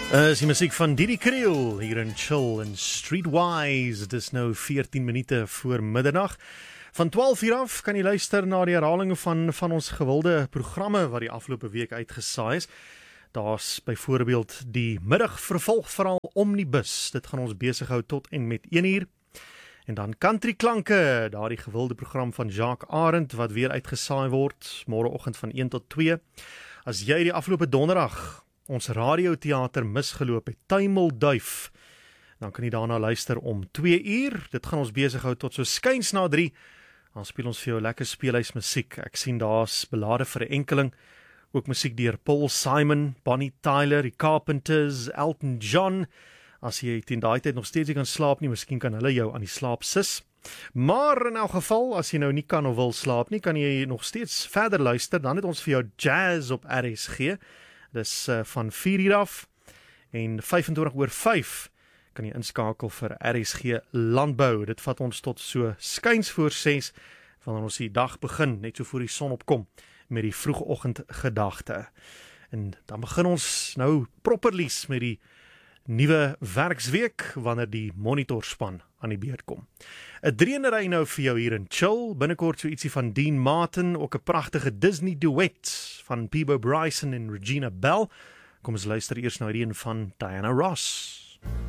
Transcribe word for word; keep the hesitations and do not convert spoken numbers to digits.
Uh, is die muziek van Didi Creel hier in Chill en Streetwise. Het is nou veertien minute voor middernacht. Van twaalf uur af kan jy luister na die herhaling van, van ons gewilde programme wat die afgelope week uitgesaai is. Daar's byvoorbeeld die middagvervolgverhaal Omnibus. Dit gaan ons besig hou tot en met een uur. En dan Country Klanke, daar die gewilde program van Jacques Arend wat weer uitgesaai word, môreoggend van een tot twee. As jy die afgelope donderdag ons radiotheater misgeloop het, Tuimelduif, dan kan jy daarna luister om twee uur. Dit gaan ons besig hou tot so skuins na drie. Dan speel ons vir jou lekker speelhuis musiek. Ek sien daar's belade vir 'n enkeling. Ook musiek deur Paul Simon, Bonnie Tyler, die Carpenters, Elton John. As jy teen daai tyd nog steeds nie kan slaap nie, miskien kan hulle jou aan die slaap sis. Maar in elk geval, as jy nou nie kan of wil slaap nie, kan jy nog steeds verder luister. Dan het ons vir jou jazz op R S G. Dis uh, van vier uur af en vyf en twintig oor vyf kan jy inskakel vir R S G Landbou. Dit vat ons tot so skuins voor ses, wanneer ons die dag begin, net so voor die son opkom, met die vroegoggend gedagte. En dan begin ons nou properlies met die nuwe werksweek, wanneer die monitorspan aan die beurt kom. 'n drieënery nou vir jou hier in Chill, binnekort so ietsie van Dean Martin, ook 'n pragtige Disney duet van Peabo Bryson en Regina Bell. Kom ons luister eers na die een van Diana Ross.